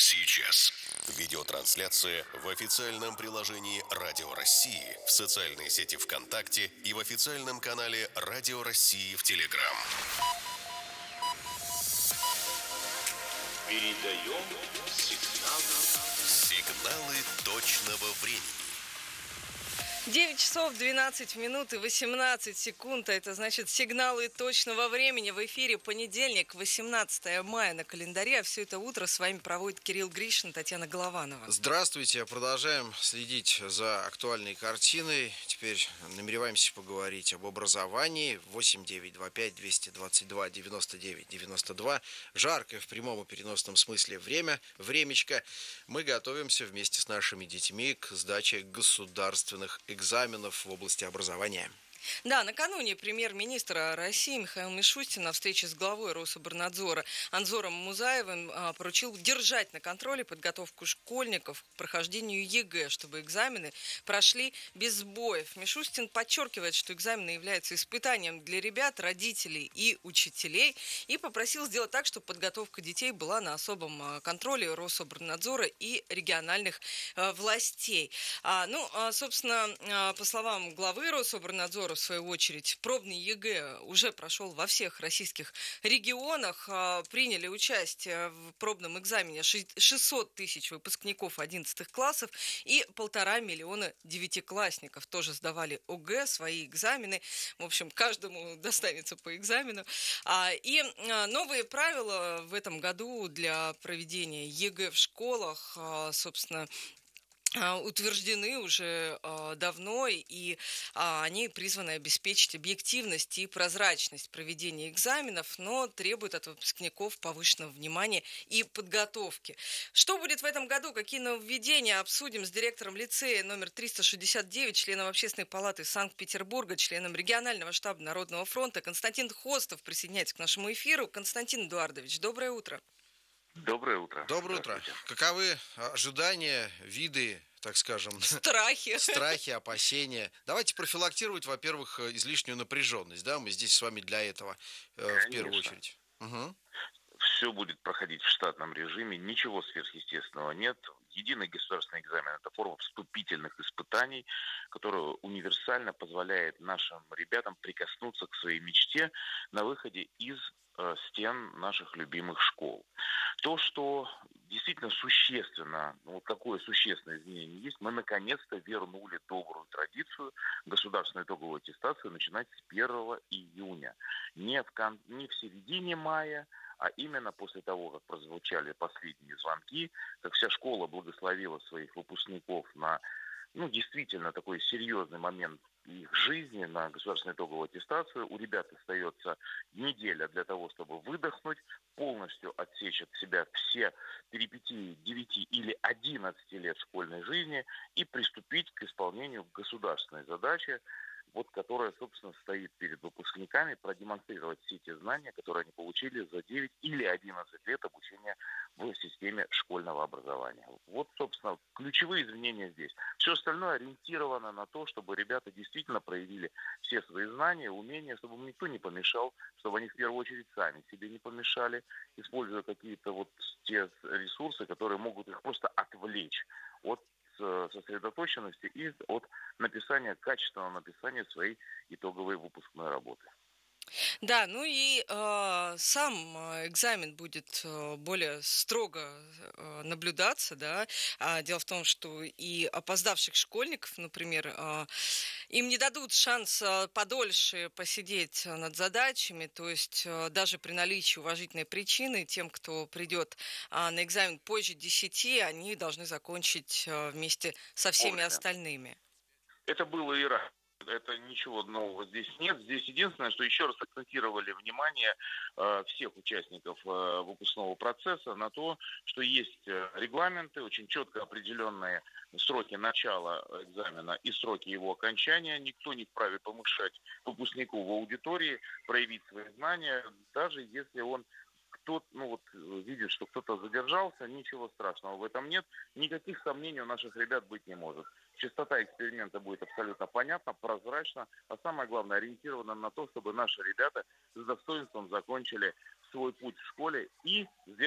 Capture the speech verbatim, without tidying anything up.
сейчас. Видеотрансляция в официальном приложении Радио России, в социальной сети ВКонтакте и в официальном канале Радио России в Телеграм. Передаем сигналы. Сигналы точного времени. девять часов двенадцать минут и восемнадцать секунд. Это значит сигналы точного времени. В эфире понедельник, восемнадцатое мая на календаре. А все это утро с вами проводит Кирилл Гришин, Татьяна Голованова. Здравствуйте. Продолжаем следить за актуальной картиной. Теперь намереваемся поговорить об образовании. восемь девятьсот двадцать пять двести двадцать два девяносто девять девяносто два. Жаркое в прямом и переносном смысле время, времечко. Мы готовимся вместе с нашими детьми к сдаче государственных экзаменов в области образования. Да, накануне премьер-министр России Михаил Мишустин на встрече с главой Рособорнадзора Анзором Музаевым а, поручил держать на контроле подготовку школьников к прохождению ЕГЭ, чтобы экзамены прошли без сбоев. Мишустин подчеркивает, что экзамены являются испытанием для ребят, родителей и учителей, и попросил сделать так, чтобы подготовка детей была на особом а, контроле Рособорнадзора и региональных а, властей. А, ну, а, собственно, а, по словам главы Рособорнадзора, в свою очередь, пробный ЕГЭ уже прошел во всех российских регионах. Приняли участие в пробном экзамене шестьсот тысяч выпускников одиннадцатых классов и полтора миллиона девятиклассников. Тоже сдавали ОГЭ, свои экзамены. В общем, каждому достанется по экзамену. И новые правила в этом году для проведения ЕГЭ в школах, собственно, утверждены уже э, давно, и э, они призваны обеспечить объективность и прозрачность проведения экзаменов, но требуют от выпускников повышенного внимания и подготовки. Что будет в этом году, какие нововведения, обсудим с директором лицея номер триста шестьдесят девять, членом Общественной палаты Санкт-Петербурга, членом регионального штаба Народного фронта. Константин Хостов присоединяется к нашему эфиру. Константин Эдуардович, доброе утро. Доброе утро. Доброе утро. Каковы ожидания, виды, так скажем, страхи, страхи, опасения? Давайте профилактировать, во-первых, излишнюю напряженность. Да, мы здесь с вами для этого, Конечно. в первую очередь. Угу. Все будет проходить в штатном режиме, ничего сверхъестественного нет. Единый государственный экзамен – это форма вступительных испытаний, которая универсально позволяет нашим ребятам прикоснуться к своей мечте на выходе из э, стен наших любимых школ. То, что действительно существенно, ну, вот какое существенное изменение есть, мы наконец-то вернули добрую традицию государственную итоговую аттестацию начинать с первого июня. Не в, кон- не в середине мая, а именно после того, как прозвучали последние звонки, как вся школа благословила своих выпускников на, ну, действительно такой серьезный момент их жизни, на государственную итоговую аттестацию. У ребят остается неделя для того, чтобы выдохнуть, полностью отсечь от себя все перипетии девяти или одиннадцати лет школьной жизни и приступить к исполнению государственной задачи, вот которая, собственно, стоит перед выпускниками, продемонстрировать все те знания, которые они получили за девять или одиннадцать лет обучения в системе школьного образования. Вот, собственно, ключевые изменения здесь. Все остальное ориентировано на то, чтобы ребята действительно проявили все свои знания, умения, чтобы им никто не помешал, чтобы они в первую очередь сами себе не помешали, используя какие-то вот те ресурсы, которые могут их просто отвлечь от сосредоточенности и от написания, качественного написания своей итоговой выпускной работы. Да, ну и э, сам экзамен будет э, более строго э, наблюдаться, да. А, дело в том, что и опоздавших школьников, например, э, им не дадут шанс э, подольше посидеть над задачами, то есть э, даже при наличии уважительной причины тем, кто придет э, на экзамен позже десяти, они должны закончить э, вместе со всеми Вовремя. остальными. Это было и раньше. Это ничего нового здесь нет. Здесь единственное, что еще раз акцентировали внимание э, всех участников э, выпускного процесса на то, что есть регламенты, очень четко определенные сроки начала экзамена и сроки его окончания. Никто не вправе помешать выпускнику в аудитории проявить свои знания, даже если он кто, ну вот, видит, что кто-то задержался, ничего страшного в этом нет. Никаких сомнений у наших ребят быть не может. Частота эксперимента будет абсолютно понятна, прозрачна, а самое главное, ориентирована на то, чтобы наши ребята с достоинством закончили свой путь в школе и сделали